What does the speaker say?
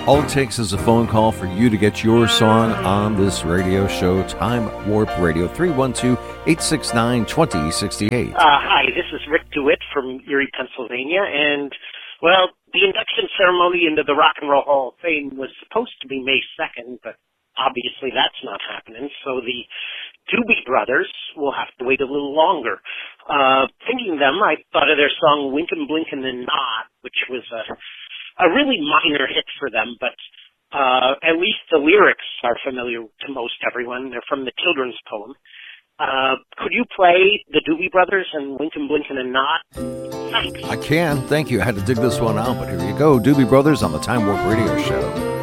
All it takes is a phone call for you to get your song on this radio show, Time Warp Radio, 312-869-2068. Hi, this is Rick DeWitt from Erie, Pennsylvania, and, well, the induction ceremony into the Rock and Roll Hall of Fame was supposed to be May 2nd, but obviously that's not happening, so the Doobie Brothers will have to wait a little longer. Thinking of them, I thought of their song Winkin' Blinkin' and Nod, which was a really minor hit for them, but at least the lyrics are familiar to most everyone. They're from the children's poem. Could you play the Doobie Brothers and Winkin' Blinkin' and Nod? Thanks. I can. Thank you. I had to dig this one out, but here you go. Doobie Brothers on the Time Warp Radio Show.